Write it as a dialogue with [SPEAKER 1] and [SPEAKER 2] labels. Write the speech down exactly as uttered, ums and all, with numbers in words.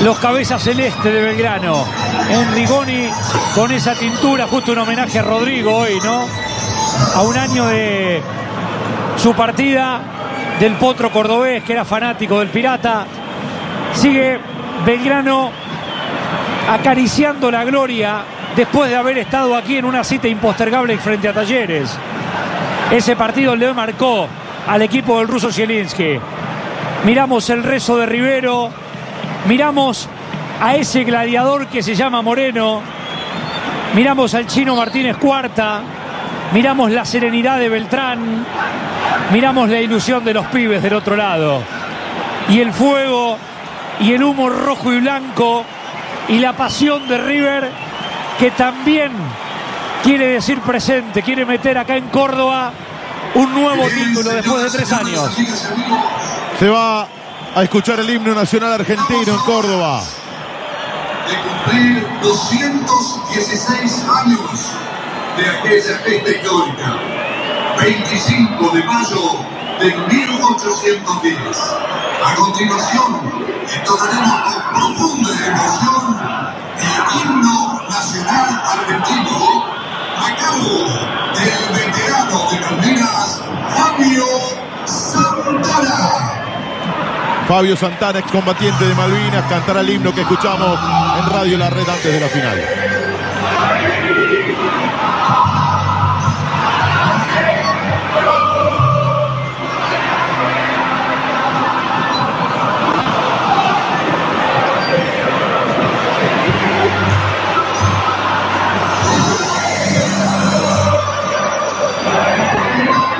[SPEAKER 1] los cabezas celestes de Belgrano. En Rigoni con esa tintura, justo un homenaje a Rodrigo hoy, ¿no? A un año de su partida, del potro cordobés que era fanático del Pirata. Sigue Belgrano acariciando la gloria después de haber estado aquí en una cita impostergable frente a Talleres. Ese partido le marcó al equipo del ruso Zielinski. Miramos el rezo de Rivero, miramos a ese gladiador que se llama Moreno, miramos al chino Martínez Cuarta, miramos la serenidad de Beltrán, miramos la ilusión de los pibes del otro lado, y el fuego y el humo rojo y blanco y la pasión de River, que también quiere decir presente, quiere meter acá en Córdoba un nuevo título después de tres años.
[SPEAKER 2] Se va a escuchar el himno nacional argentino en Córdoba.
[SPEAKER 3] De cumplir doscientos dieciséis años de aquella gesta histórica. veinticinco de mayo de mil ochocientos diez. A continuación, entonaremos con profunda emoción el himno nacional argentino a cargo del veterano de Malvinas, Fabio Santana.
[SPEAKER 2] Fabio Santana, excombatiente de Malvinas, cantará el himno que escuchamos en Radio La Red antes de la final.